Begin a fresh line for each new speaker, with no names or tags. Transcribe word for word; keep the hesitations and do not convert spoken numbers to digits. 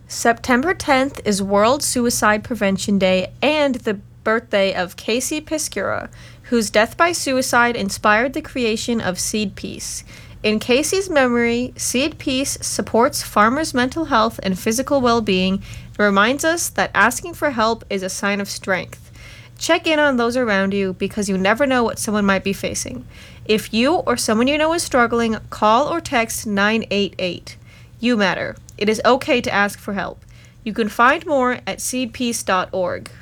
September tenth is World Suicide Prevention Day and the birthday of Casey Piscura, whose death by suicide inspired the creation of Seed Peace. In Casey's memory, Seed Peace supports farmers' mental health and physical well-being and reminds us that asking for help is a sign of strength. Check in on those around you because you never know what someone might be facing. If you or someone you know is struggling, call or text nine eight eight. You matter. It is okay to ask for help. You can find more at seed peace dot org.